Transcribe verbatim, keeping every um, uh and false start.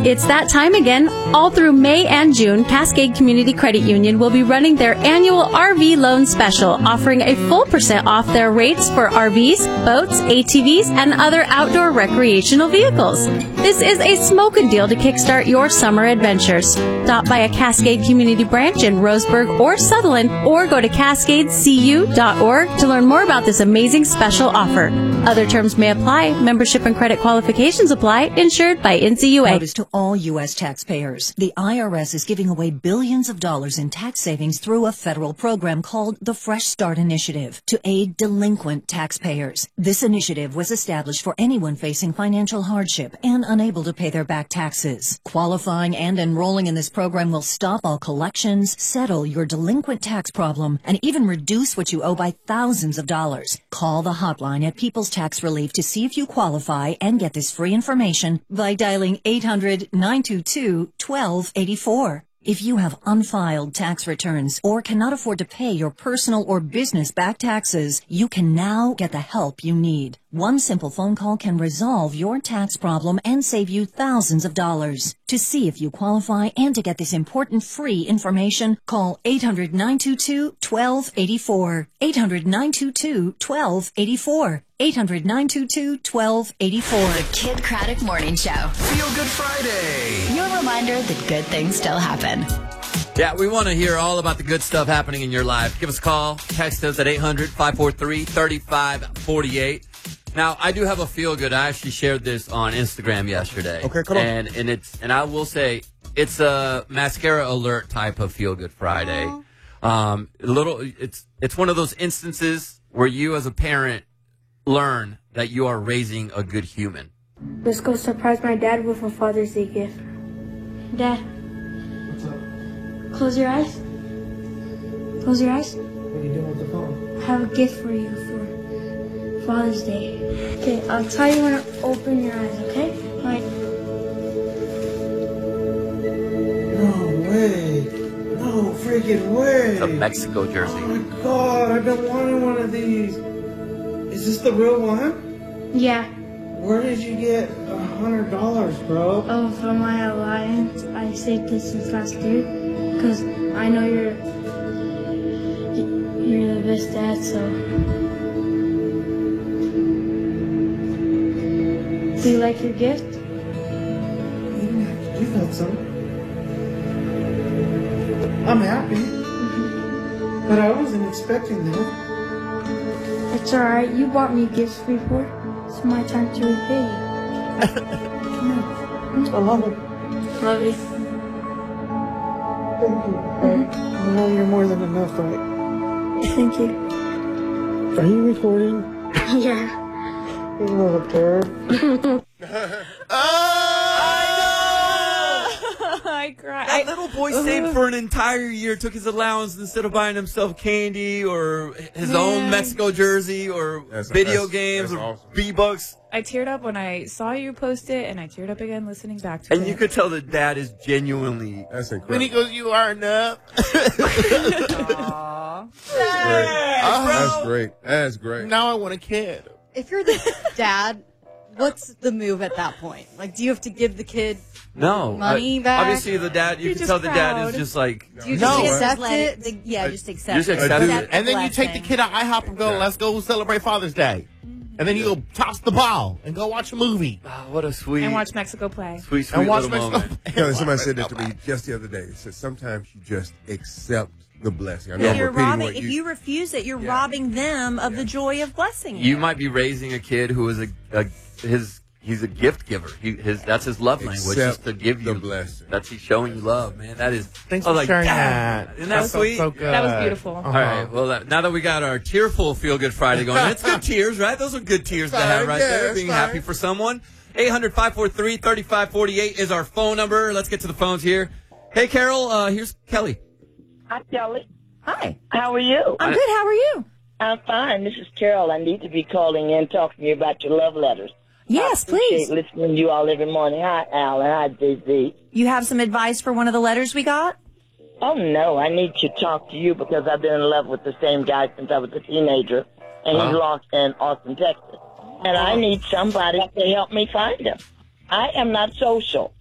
It's that time again. All through May and June, Cascade Community Credit Union will be running their annual R V loan special, offering a full percent off their rates for R Vs, boats, A T Vs, and other outdoor recreational vehicles. This is a smoking deal to kickstart your summer adventures. Stop by a Cascade Community branch in Roseburg or Sutherland, or go to cascade c u dot org to learn more about this amazing special offer. Other terms may apply. Membership and credit qualifications apply. Insured by N C U A. Notice to all U S taxpayers. The I R S is giving away billions of dollars in tax savings through a federal program called the Fresh Start Initiative to aid delinquent taxpayers. This initiative was established for anyone facing financial hardship and unable to pay their back taxes. Qualifying and enrolling in this program will stop all collections, settle your delinquent tax problem, and even reduce what you owe by thousands of dollars. Call the hotline at People's Tax Relief to see if you qualify and get this free information by dialing eight hundred, nine two two, one two eight four. If you have unfiled tax returns or cannot afford to pay your personal or business back taxes, you can now get the help you need. One simple phone call can resolve your tax problem and save you thousands of dollars. To see if you qualify and to get this important free information, call eight hundred, nine two two, one two eight four. eight hundred, nine two two, one two eight four. eight hundred, nine two two, one two eight four. The Kid Craddock Morning Show. Feel Good Friday. Your reminder that good things still happen. Yeah, we want to hear all about the good stuff happening in your life. Give us a call. Text us at eight hundred, five four three, three five four eight. Now, I do have a feel good. I actually shared this on Instagram yesterday. Okay, come on. And, and, it's, and I will say, it's a mascara alert type of Feel Good Friday. Um, a little, it's it's one of those instances where you as a parent learn that you are raising a good human. Let's go surprise my dad with a Father's Day gift. Dad. What's up? Close your eyes. Close your eyes. What are you doing with the phone? I have a gift for you for Father's Day. Okay, I'll tell you when to open your eyes, okay? Right. No way. No freaking way. It's a Mexico jersey. Oh my God, I've been wanting one of these. Is this the real one? Yeah. Where did you get a hundred dollars, bro? Oh, from my alliance. I saved this since last year because I know you're you're the best dad. So, do you like your gift? You didn't have to do that, son. I'm happy, mm-hmm. but I wasn't expecting that. It's alright, you bought me gifts before. It's my time to repay you. Yeah. I love it. Love you. Thank you. Mm-hmm. I know you're more than enough, right? Thank you. Are you recording? Yeah. You little turd. I cried. That little boy saved for an entire year, took his allowance instead of buying himself candy or his Man. own Mexico jersey or That's- video that's- games that's or awesome. V-Bucks. I teared up when I saw you post it, and I teared up again listening back to it. And you could tell that dad is genuinely... That's incredible. When he goes, you are enough. Aww. That's great. That's great. Now I want a kid. If you're the dad, what's the move at that point? Like, do you have to give the kid No. money I- back? Obviously, the dad, you You're can just tell the dad proud. is just like... Do you No. just accept Let it? The- yeah, just accept Just it. accept it. the And then you take the blessing. kid out IHOP and go, let's go celebrate Father's Day. And then you go toss the ball and go watch a movie. Oh, what a sweet, And watch Mexico play. sweet, sweet And watch little Mexico. moment. You know, somebody said that to me just the other day. It said sometimes you just accept the blessing. I know If I'm you're repeating robbing, what if you, you refuse it, you're Yeah. robbing them of the joy of blessing You might be raising a kid who is a, a his he's a gift giver. He his that's his love language, is Accept to give you the blessing. That's he's showing you love, man. That is. Thanks I was for like, sharing "Dad." that. Isn't that That felt sweet? so good. That was beautiful. Uh-huh. All right. Well, that, now that we got our tearful Feel Good Friday going, it's good tears, right? Those are good tears to have Fine, right yeah, there. it's Being fine. happy for someone. eight hundred, five four three, three five four eight is our phone number. Let's get to the phones here. Hey, Carol. Uh, here's Kelly. Hi, Kelly. Hi. How are you? I'm good. How are you? I'm fine. This is Carol. I need to be calling in, talking to you about your love letters. Yes, I appreciate please. listening to you all every morning. Hi, Al, and hi, J Z. You have some advice for one of the letters we got? Oh, no, I need to talk to you because I've been in love with the same guy since I was a teenager, and he's lost in Austin, Texas. And I need somebody to help me find him. I am not social.